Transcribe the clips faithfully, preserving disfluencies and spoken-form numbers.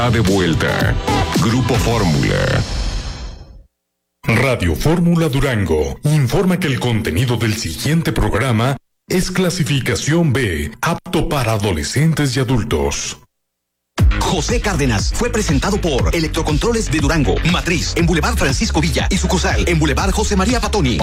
De vuelta. Grupo Fórmula. Radio Fórmula Durango informa que el contenido del siguiente programa es clasificación B, apto para adolescentes y adultos. José Cárdenas fue presentado por Electrocontroles de Durango, Matriz en Boulevard Francisco Villa y sucursal en Boulevard José María Patoni.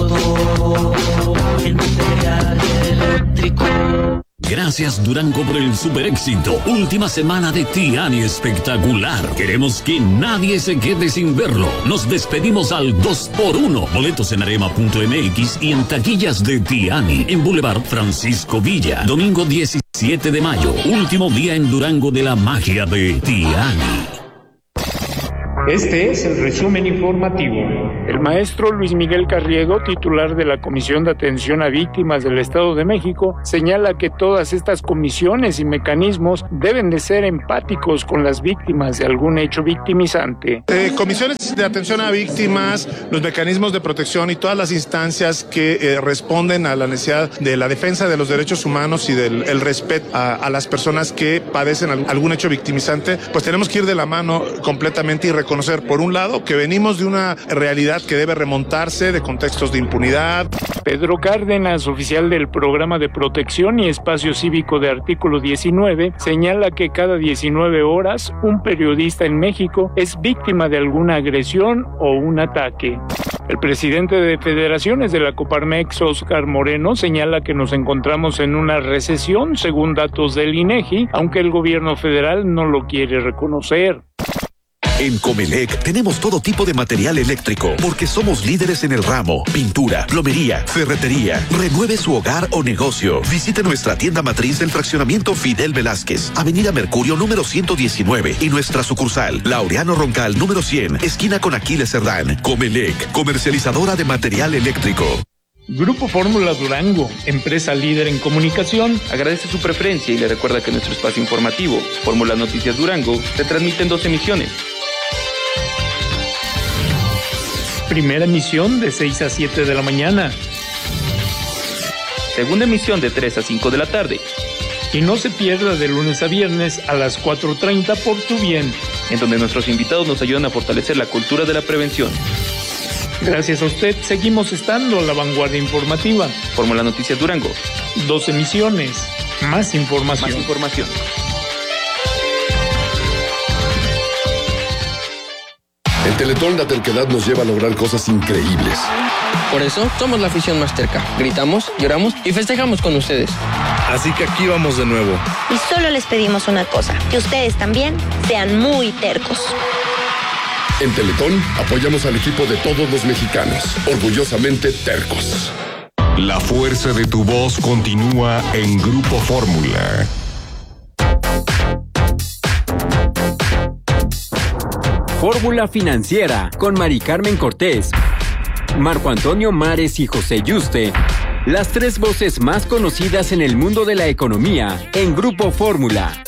Gracias Durango por el super éxito. Última semana de Tiani espectacular. Queremos que nadie se quede sin verlo. Nos despedimos al dos por uno. Boletos en arema punto m x y en taquillas de Tiani en Boulevard Francisco Villa. Domingo diecisiete de mayo. Último día en Durango de la magia de Tiani. Este es el resumen informativo. El maestro Luis Miguel Carriego, titular de la Comisión de Atención a Víctimas del Estado de México, señala que todas estas comisiones y mecanismos deben de ser empáticos con las víctimas de algún hecho victimizante. Eh, comisiones de atención a víctimas, los mecanismos de protección y todas las instancias que eh, responden a la necesidad de la defensa de los derechos humanos y del el respeto a, a las personas que padecen algún, algún hecho victimizante, pues tenemos que ir de la mano completamente y reconocer Conocer, por un lado, que venimos de una realidad que debe remontarse de contextos de impunidad. Pedro Cárdenas, oficial del Programa de Protección y Espacio Cívico de Artículo diecinueve, señala que cada diecinueve horas un periodista en México es víctima de alguna agresión o un ataque. El presidente de Federaciones de la Coparmex, Óscar Moreno, señala que nos encontramos en una recesión según datos del INEGI, aunque el gobierno federal no lo quiere reconocer. En Comelec tenemos todo tipo de material eléctrico porque somos líderes en el ramo, pintura, plomería, ferretería. Renueve su hogar o negocio. Visite nuestra tienda matriz del fraccionamiento Fidel Velázquez, Avenida Mercurio número ciento diecinueve y nuestra sucursal Laureano Roncal número cien, esquina con Aquiles Cerdán. Comelec, comercializadora de material eléctrico. Grupo Fórmula Durango, empresa líder en comunicación, agradece su preferencia y le recuerda que nuestro espacio informativo, Fórmula Noticias Durango, se transmite en dos emisiones. Primera emisión de seis a siete de la mañana. Segunda emisión de tres a cinco de la tarde. Y no se pierda de lunes a viernes a las cuatro treinta por Tu Bien, en donde nuestros invitados nos ayudan a fortalecer la cultura de la prevención. Gracias a usted, seguimos estando a la vanguardia informativa. Fórmula Noticias Durango. Dos emisiones, más información. Más información. El Teletón La Terquedad nos lleva a lograr cosas increíbles. Por eso somos la afición más terca. Gritamos, lloramos y festejamos con ustedes. Así que aquí vamos de nuevo. Y solo les pedimos una cosa, que ustedes también sean muy tercos. En Teletón apoyamos al equipo de todos los mexicanos, orgullosamente tercos. La fuerza de tu voz continúa en Grupo Fórmula. Fórmula Financiera con Mari Carmen Cortés, Marco Antonio Mares y José Yuste. Las tres voces más conocidas en el mundo de la economía en Grupo Fórmula.